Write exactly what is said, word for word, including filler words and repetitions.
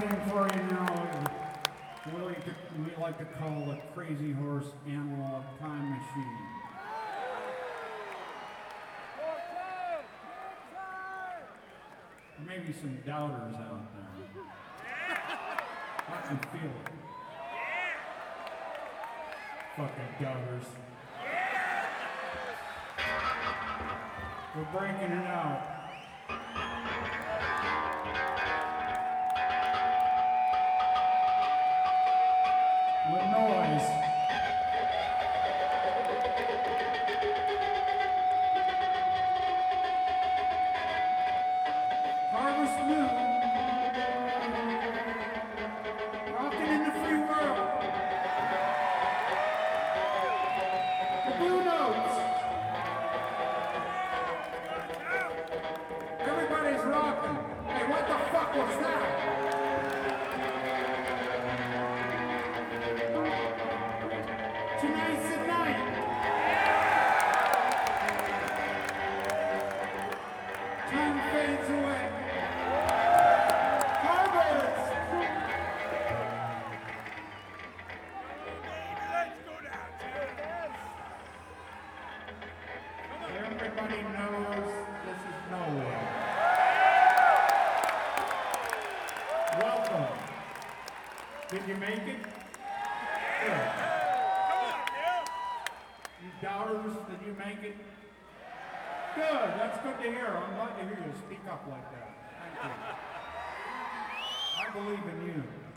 thing for you now. We like to, we like to call it Crazy Horse Analog Time Machine. Maybe some doubters out there. I can feel it. Fucking doubters. We're breaking it out. With noise. Harvest Moon, rocking in the free world. The Blue Notes. Everybody's rocking. Hey, what the fuck was that? Tonight's the night. Time fades away. Everybody knows this is nowhere. Welcome. Did you make it? Good. You doubters, did you make it? Good, that's good to hear. I'm glad to hear you speak up like that. Thank you. I believe in you.